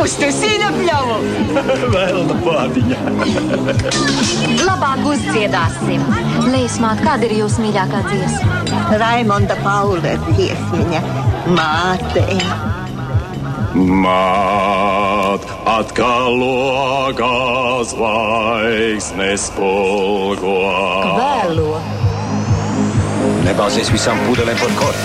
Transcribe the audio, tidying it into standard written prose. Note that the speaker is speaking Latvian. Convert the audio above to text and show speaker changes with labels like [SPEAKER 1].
[SPEAKER 1] Uztaisīja pļavu.
[SPEAKER 2] Vēlna pātiņa.
[SPEAKER 3] Labāk uzdziedāsim. Lēsmāt, kāda ir jūsu mīļākā dziesma?
[SPEAKER 1] Raimonda Paula dziesmiņa Māte.
[SPEAKER 2] Māt, atkal logā zvaigznes spulgo.
[SPEAKER 3] Vēlo.
[SPEAKER 4] Nebāzies visām pudelēm par kortu.